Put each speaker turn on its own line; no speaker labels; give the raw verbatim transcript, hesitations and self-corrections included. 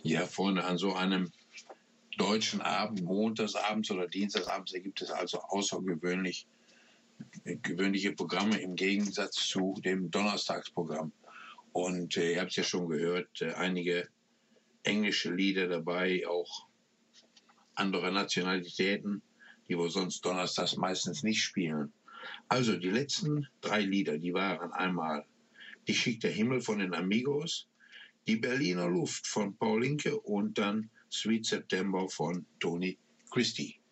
Ja, Freunde, an so einem deutschen Abend, montagsabends oder dienstagsabends, da gibt es also außergewöhnlich gewöhnliche Programme im Gegensatz zu dem Donnerstagsprogramm. Und äh, ihr habt es ja schon gehört, äh, einige englische Lieder dabei, auch andere Nationalitäten, die wir sonst donnerstags meistens nicht spielen. Also die letzten drei Lieder, die waren einmal Die schickt der Himmel von den Amigos, Die Berliner Luft von Paul Linke und dann Sweet September von Tony Christie.